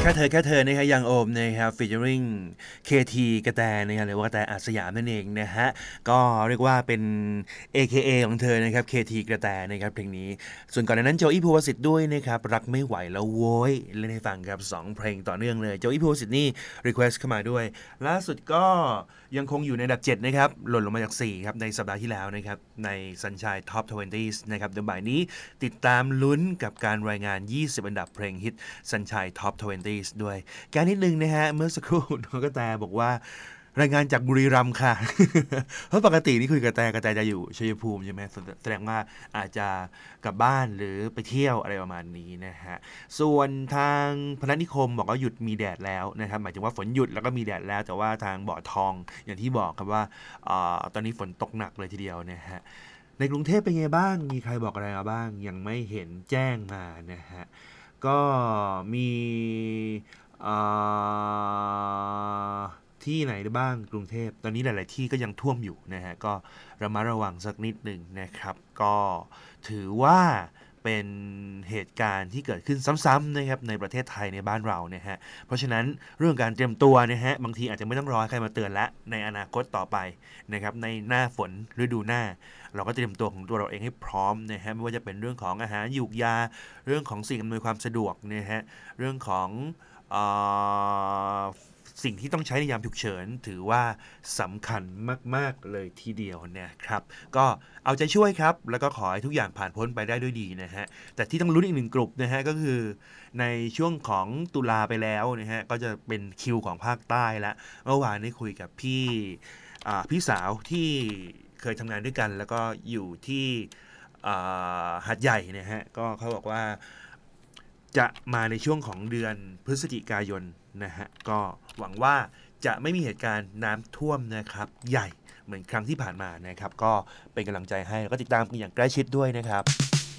แค่เธอนะครับยังโอมนะครับฟีเจอริงเคทีกระแตนะครับหรือว่ากระแตอาสยามนั่นเองนะฮะก็เรียกว่าเป็น AKA ของเธอนะครับเคทีกระแตนะครับเพลงนี้ส่วนก่อนหน้านั้นโจอี้ภูวสิทธิ์ด้วยนะครับรักไม่ไหวแล้วโว้ยเล่นให้ฟังครับ2เพลงต่อเนื่องเลยโจอี้ภูวสิทธิ์นี่รีเควสเข้ามาด้วยล่าสุดก็ยังคงอยู่ในอันดับ7นะครับหล่นลงมาจาก4ครับในสัปดาห์ที่แล้วนะครับใน Sunshine Top 20s นะครับเดี๋ยวบ่ายนี้ติดตามลุ้นกับการรายงาน20อันดับเพลงฮิต Sunshine Top 20s ด้วยการนิดนึงนะฮะเมื่อสักครู่น้องกระแตบอกว่ารายงานจากบุรีรัมย์ค่ะ เพราะปกตินี่คุยกับกระแตจะอยู่ชัยภูมิใช่ไหมแสดงว่าอาจจะกลับบ้านหรือไปเที่ยวอะไรประมาณนี้นะฮะส่วนทางพนัสนิคมบอกว่าหยุดมีแดดแล้วนะครับหมายถึงว่าฝนหยุดแล้วก็มีแดดแล้วแต่ว่าทางบ่อทองอย่างที่บอกครับว่าตอนนี้ฝนตกหนักเลยทีเดียวนะฮะในกรุงเทพเป็นไงบ้างมีใครบอกอะไรมาบ้างยังไม่เห็นแจ้งมานะฮะก็มีที่ไหนบ้างกรุงเทพตอนนี้หลายๆที่ก็ยังท่วมอยู่นะฮะก็ระมัดระวังสักนิดหนึ่งนะครับก็ถือว่าเป็นเหตุการณ์ที่เกิดขึ้นซ้ำๆนะครับในประเทศไทยในบ้านเรานะฮะเพราะฉะนั้นเรื่องการเตรียมตัวนะฮะบางทีอาจจะไม่ต้องรอให้ใครมาเตือนละในอนาคตต่อไปนะครับในหน้าฝนฤดูหน้าเราก็เตรียมตัวของตัวเราเองให้พร้อมนะฮะไม่ว่าจะเป็นเรื่องของอาหารยูกยาเรื่องของสิ่งอำนวยความสะดวกนะฮะเรื่องของสิ่งที่ต้องใช้ในยามฉุกเฉินถือว่าสำคัญมากๆเลยทีเดียวนะครับก็เอาใจช่วยครับแล้วก็ขอให้ทุกอย่างผ่านพ้นไปได้ด้วยดีนะฮะแต่ที่ต้องลุ้นอีกหนึ่งกลุ่มนะฮะก็คือในช่วงของตุลาไปแล้วนะฮะก็จะเป็นคิวของภาคใต้แล้วเมื่อวานได้คุยกับพี่สาวที่เคยทำงานด้วยกันแล้วก็อยู่ที่หาดใหญ่นะฮะก็เขาบอกว่าจะมาในช่วงของเดือนพฤศจิกายนนะฮะก็หวังว่าจะไม่มีเหตุการณ์น้ำท่วมนะครับใหญ่เหมือนครั้งที่ผ่านมานะครับก็เป็นกำลังใจให้แล้วก็ติดตามกันอย่างใกล้ชิดด้วยนะครับ